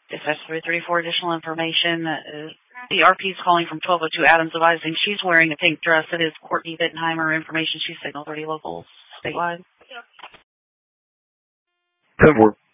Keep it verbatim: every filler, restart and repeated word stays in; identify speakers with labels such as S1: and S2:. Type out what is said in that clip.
S1: Dispatch three three four, additional information. Uh, the R P is calling from twelve oh two Adams, advising she's wearing a pink dress. It is Courtney Bittenheimer. Information, she's signal thirty local statewide.
S2: ten four.